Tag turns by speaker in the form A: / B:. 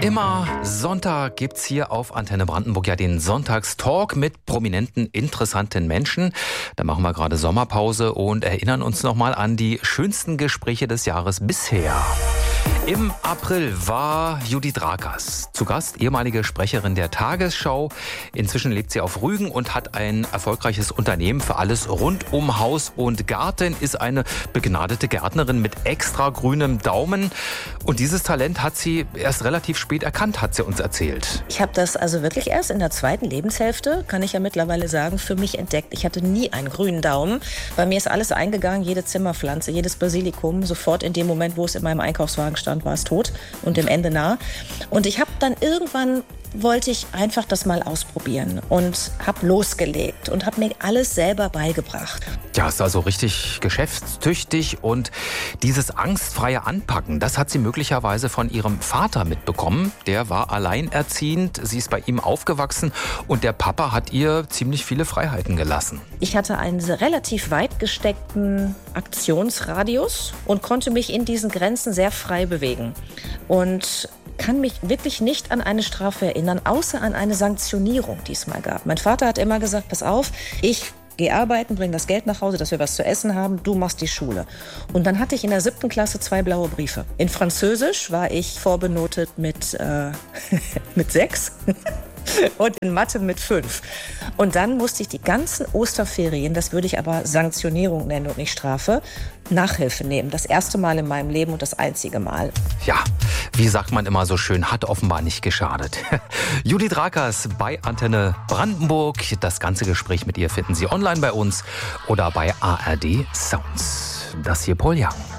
A: Immer Sonntag gibt's hier auf Antenne Brandenburg ja den Sonntagstalk mit prominenten, interessanten Menschen. Da machen wir gerade Sommerpause und erinnern uns nochmal an die schönsten Gespräche des Jahres bisher. Im April war Judith Rakers zu Gast, ehemalige Sprecherin der Tagesschau. Inzwischen lebt sie auf Rügen und hat ein erfolgreiches Unternehmen für alles rund um Haus und Garten, ist eine begnadete Gärtnerin mit extra grünem Daumen. Und dieses Talent hat sie erst relativ spät erkannt, hat sie uns erzählt.
B: Ich habe das also wirklich erst in der zweiten Lebenshälfte, kann ich ja mittlerweile sagen, für mich entdeckt. Ich hatte nie einen grünen Daumen. Bei mir ist alles eingegangen, jede Zimmerpflanze, jedes Basilikum. Sofort in dem Moment, wo es in meinem Einkaufswagen stand, war es tot und dem Ende nah. Und ich habe dann irgendwann wollte ich einfach das mal ausprobieren und habe losgelegt und habe mir alles selber beigebracht.
A: Ja, ist also richtig geschäftstüchtig und dieses angstfreie Anpacken, das hat sie möglicherweise von ihrem Vater mitbekommen. Der war alleinerziehend, sie ist bei ihm aufgewachsen und der Papa hat ihr ziemlich viele Freiheiten gelassen.
B: Ich hatte einen relativ weit gesteckten Aktionsradius und konnte mich in diesen Grenzen sehr frei bewegen. Und kann mich wirklich nicht an eine Strafe erinnern, außer an eine Sanktionierung, die es mal gab. Mein Vater hat immer gesagt, pass auf, ich gehe arbeiten, bringe das Geld nach Hause, dass wir was zu essen haben, du machst die Schule. Und dann hatte ich in der 7. Klasse 2 blaue Briefe. In Französisch war ich vorbenotet mit 6. Und in Mathe mit 5. Und dann musste ich die ganzen Osterferien, das würde ich aber Sanktionierung nennen und nicht Strafe, Nachhilfe nehmen. Das erste Mal in meinem Leben und das einzige Mal.
A: Ja, wie sagt man immer so schön, hat offenbar nicht geschadet. Judith Rakers bei Antenne Brandenburg. Das ganze Gespräch mit ihr finden Sie online bei uns oder bei ARD Sounds. Das hier Paul Young.